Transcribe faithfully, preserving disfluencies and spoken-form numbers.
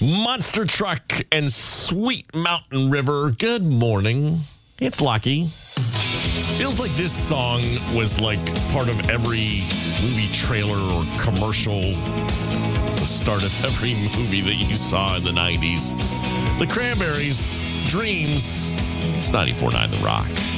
Monster Truck and Sweet Mountain River. Good morning. It's Lucky. Feels like this song was like part of every movie trailer or commercial, the start of every movie that you saw in the nineties. The Cranberries, Dreams. It's ninety-four point nine The Rock.